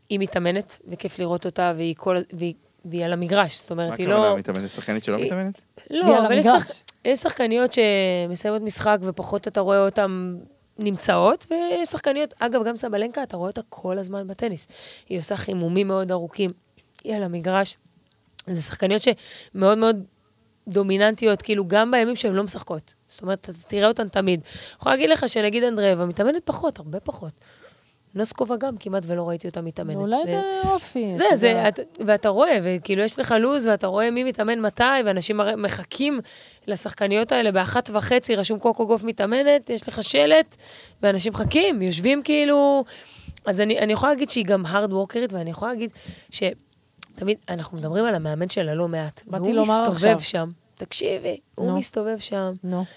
היא מתאמנת, וכיף לראות אותה, והיא על המגרש, זאת אומרת, היא לא... מה הכוונה, מתאמנת שחקנית שלא מתאמנת? לא, אבל יש שחקניות שמסיימות משחק, ופחות אתה רואה אותן נמצאות, ויש שחקניות, אגב, גם סבלנקה, אתה רואה אותה כל הזמן בטניס. היא עושה חימומים מאוד ארוכים, היא על המגרש. זה שחקניות שמאוד מאוד דומיננטיות, כאילו גם בימים שהן לא משחקות. זאת אומרת, אתה תראה אותן תמיד. אני יכולה להגיד לך שנגיד אנדרייבה, מתאמנת פחות, הרבה פחות. נוסקובה גם, כמעט ולא ראיתי אותה מתאמנת. אולי זה אופי. ואתה רואה, וכאילו יש לך לוז, ואתה רואה מי מתאמן מתי, ואנשים מחכים לשחקניות האלה, ב1:30 רשום קוקו גוף מתאמנת, יש לך שלט, ואנשים מחכים, יושבים כאילו... אז אני יכולה להגיד שהיא גם hard workerית, ואני יכולה להגיד שתמיד אנחנו מדברים על המאמן שלה לא מעט. והוא מסתובב שם. תקשיבי, הוא מסתובב שם.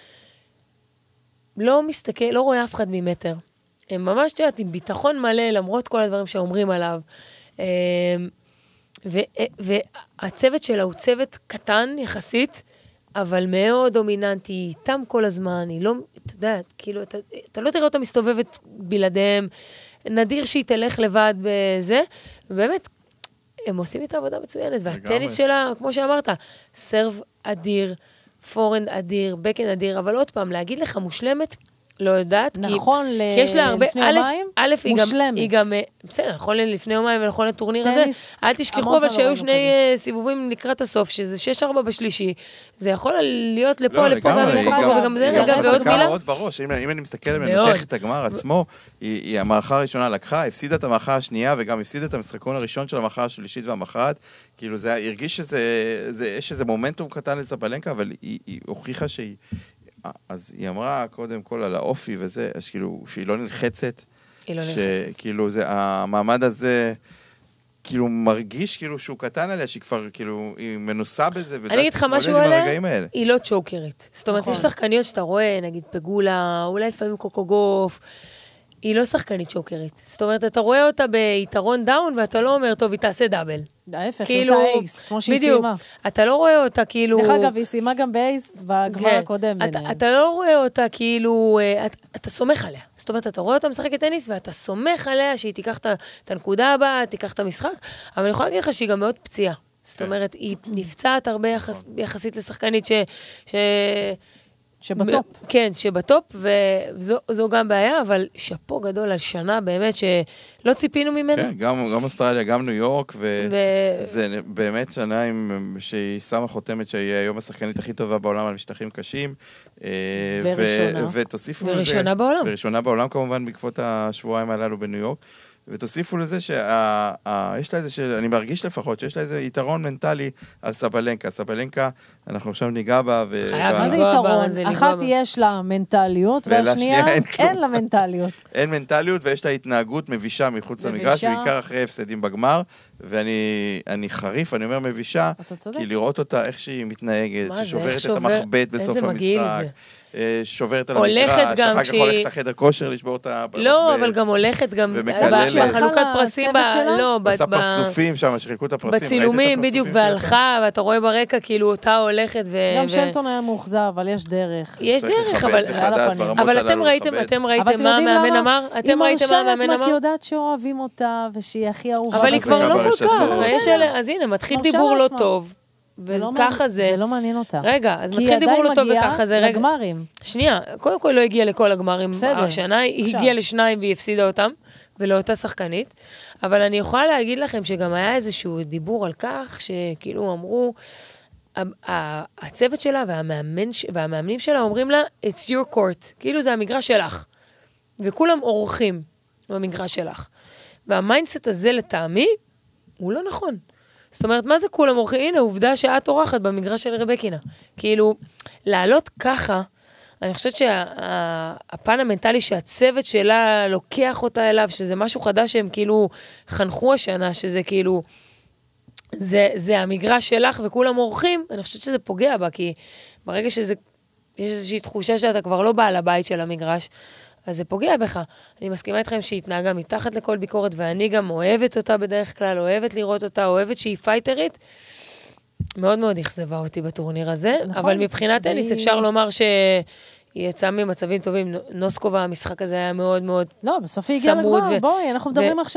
לא מסתכל, לא רואה אף אחד ממטר. הם ממש תיאת עם ביטחון מלא, למרות כל הדברים שאומרים עליו. והצוות שלה הוא צוות קטן יחסית, אבל מאוד דומיננטי, איתם כל הזמן, היא לא, אתה יודע, כאילו, אתה לא תראה אותה מסתובבת בלעדיהם, נדיר שהיא תלך לבד בזה, ובאמת, הם עושים את העבודה מצוינת, והטניס שלה, כמו שאמרת, סרב אדיר, פורנד אדיר, בקן אדיר, אבל עוד פעם, להגיד לך מושלמת, לא יודעת, נכון לפני יומיים, מושלמת. היא גם, בסדר, נכון לפני יומיים ונכון לטורניר הזה, אל תשכחו אבל שהיו שני סיבובים לקראת הסוף, שזה 6-4 בשלישי, זה יכול להיות לפה, לפה, גם זה, ועוד מילה. עוד בראש, אם אני מסתכל ומנתח את הגמר עצמו, היא המערכה הראשונה לקחה, הפסידה את המערכה השנייה, וגם הפסידה את המשחקון הראשון של המערכה השלישית והמחרת, כאילו זה הרגיש שיש איזה מומנטום קטן לסבלנקה, אבל היא הוכיחה שהיא אז היא אמרה קודם כל על האופי וזה, אז כאילו שהיא לא נלחצת, שכאילו זה, המעמד הזה כאילו מרגיש כאילו שהוא קטן עליה, שהיא כבר כאילו, היא מנוסה בזה, אני אגיד לך משהו עליה, היא לא צ'וקרית. זאת אומרת, יש שחקניות שאתה רואה, נגיד פגולה, אולי לפעמים קוקוגוף, היא לא שחקנית צ'וקרית. זאת אומרת, אתה רואה אותה ביתרון דאון, ואתה לא אומר, טוב, היא תעשה דאבל. ההפך, היא עושה אייס, כמו שהיא סיימה. אתה לא רואה אותה כאילו... דרך אגב, היא סיימה גם באייס בגמר הקודם ביניהם. אתה לא רואה אותה כאילו... אתה סומך עליה. זאת אומרת, אתה רואה אותה משחקת טניס, ואתה סומך עליה שהיא תיקח את הנקודה הבאה, תיקח את המשחק, אבל אני יכולה להגיד לך שהיא גם מאוד פציעה. זאת אומרת, היא נפצעת הרבה יחסית לשחקנית שבטופ. כן, שבטופ, וזו גם בעיה, אבל שפו גדול על שנה באמת שלא ציפינו ממנו. כן, גם אוסטרליה, גם ניו יורק, וזה באמת שנה שהיא שמה חותמת שהיא היום השחקנית הכי טובה בעולם על משטחים קשים. וראשונה בעולם. וראשונה בעולם כמובן בעקבות השבועיים הללו בניו יורק. ותוסיפו לזה שיש לה איזה, אני מרגיש לפחות, שיש לה איזה יתרון מנטלי על סבלנקה. סבלנקה, אנחנו עכשיו ניגע בה. מה זה יתרון? אחת יש לה מנטליות, והשנייה אין לה מנטליות. אין מנטליות, ויש לה התנהגות מבישה מחוץ למגרש, בעיקר אחרי הפסדים בגמר, ואני חריף, אני אומר מבישה, כי לראות אותה איך שהיא מתנהגת, ששוברת את המחבט בסוף המשחק. שוברת על המגרש, אחר כך הולכת לחדר כושר לשבור אותה. לא, אבל גם הולכת גם בחלוקת פרסים, עושה פרצופים שם, שחילקו את הפרסים. בצילומים בדיוק, והלכה, ואתה רואה ברקע כאילו אותה הולכת. גם שלטון היה מאוכזב, אבל יש דרך. יש דרך, אבל אתם ראיתם מה המאמן אמר? היא מרשה לעצמה, כי יודעת שאוהבים אותה, ושהיא הכי אהובה. אבל היא כבר לא כל כך. אז הנה, מתחיל דיבור לא טוב. וככה זה... זה לא מעניין אותה. רגע, אז מתחיל דיבור לא טוב וככה זה... כי היא עדיין מגיעה לגמרים. שנייה, קודם כל לא הגיעה לכל הגמרים השנה, היא הגיעה לשניים והיא הפסידה אותם, ולאותה שחקנית, אבל אני יכולה להגיד לכם שגם היה איזשהו דיבור על כך, שכאילו אמרו, הצוות שלה והמאמנים שלה אומרים לה, it's your court, כאילו זה המגרש שלך, וכולם אורחים במגרש שלך. והמיינדסט הזה לטעמי, הוא לא נכון. זאת אומרת, מה זה כולם אורחים? הנה, עובדה שאת אורחת במגרש של רבקינה. כאילו, לעלות ככה, אני חושבת שהפן המנטלי שהצוות שלה לוקח אותה אליו, שזה משהו חדש שהם כאילו חנכו השנה, שזה כאילו, זה המגרש שלך וכולם אורחים, אני חושבת שזה פוגע בה, כי ברגע שיש איזושהי תחושה שאתה כבר לא בעל הבית של המגרש, אז זה פוגע בך. אני מסכימה איתכם שהיא התנהגה מתחת לכל ביקורת, ואני גם אוהבת אותה בדרך כלל, אוהבת לראות אותה, אוהבת שהיא פייטרית. מאוד מאוד אכזבה אותי בטורניר הזה, נכון, אבל מבחינת טניס אפשר לומר שהיא יצאה ממצבים טובים. נוסקובה, המשחק הזה היה מאוד מאוד לא, בסוף היא הגיעה לגמר. בואי, אנחנו מדברים עכשיו